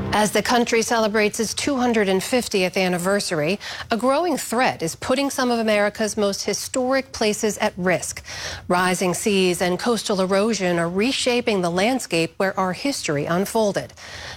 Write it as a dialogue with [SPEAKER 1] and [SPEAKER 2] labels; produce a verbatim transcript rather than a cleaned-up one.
[SPEAKER 1] As the country celebrates its two hundred fiftieth anniversary, a growing threat is putting some of America's most historic places at risk. Rising seas and coastal erosion are reshaping the landscape where our history unfolded.